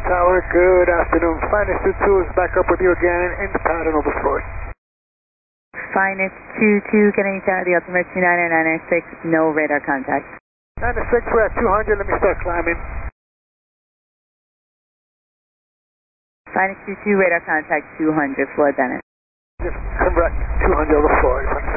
Tower, good afternoon. Finest 22 is back up with you again in the pattern over Floyd. Finest 22, Kennedy Charlie, altimeter 2996, no radar contact. 96, we're at 200, let me start climbing. Finest 22, radar contact 200, Floyd Bennett. Just convert 200 over Floyd.